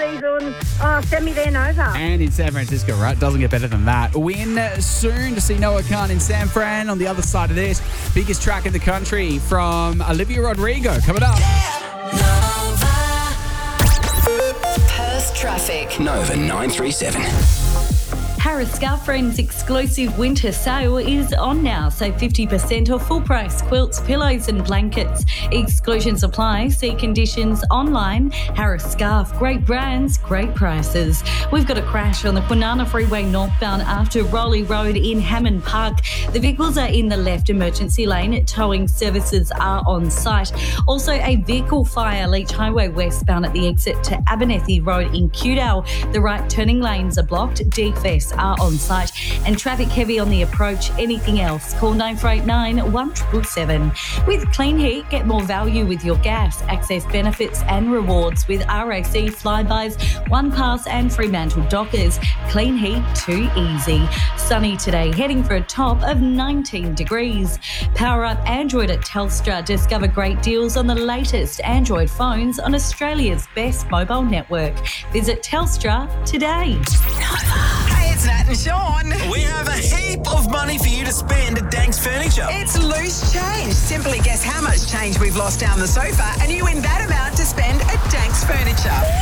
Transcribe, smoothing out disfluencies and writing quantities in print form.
diesel and send me there Nova. And in San Francisco, right? Doesn't get better than that. Win soon to see Noah Khan in San Fran. On the other side of this, biggest track in the country from Olivia Rodrigo. Coming up. Perth traffic. Nova 937. Harris Scarf Friends exclusive winter sale is on now, so 50% off full price quilts, pillows and blankets. Exclusions apply. See conditions online. Harris Scarf, great brands, great prices. We've got a crash on the Kwinana Freeway northbound after Rowley Road in Hammond Park. The vehicles are in the left emergency lane. Towing services are on site. Also a vehicle fire Leach Highway westbound at the exit to Abernethy Road in Cudale. The right turning lanes are blocked. DFS are on site and traffic heavy on the approach. Anything else, call 9489 1777. With Clean Heat, get more value with your gas. Access benefits and rewards with RAC flybys, OnePass and Fremantle Dockers. Clean Heat, too easy. Sunny today, heading for a top of 19 degrees. Power up Android at Telstra. Discover great deals on the latest Android phones on Australia's best mobile network. Visit Telstra today. Hey, it's Nat and Sean. We have a heap of money for you to spend at Danks Furniture. It's loose change. Simply guess how much change we've lost down the sofa and you win that amount to spend at Danks Furniture.